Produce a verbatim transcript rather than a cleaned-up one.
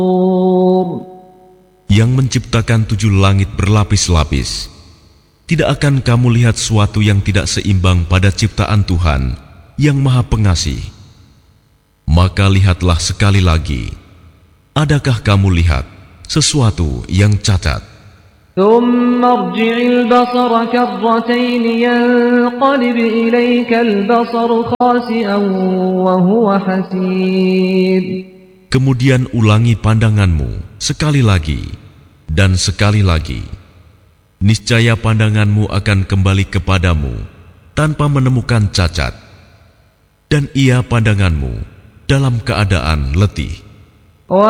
Yang menciptakan tujuh langit berlapis-lapis. Tidak akan kamu lihat suatu yang tidak seimbang pada ciptaan Tuhan yang Maha Pengasih. Maka lihatlah sekali lagi. Adakah kamu lihat sesuatu yang cacat? ثم ارجع البصر كرتين ينقلب إليك البصر خاسئا وهو حسير. Kemudian ulangi pandanganmu sekali lagi dan sekali lagi. Niscaya pandanganmu akan kembali kepadamu tanpa menemukan cacat, dan ia pandanganmu dalam keadaan letih.